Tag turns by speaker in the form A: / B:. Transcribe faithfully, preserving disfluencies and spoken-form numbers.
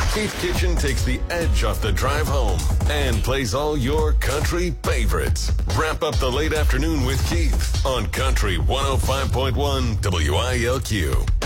A: Keith Kitchen takes the edge off the drive home and plays all your country favorites. Wrap up the late afternoon with Keith on Country one oh five point one W I L Q.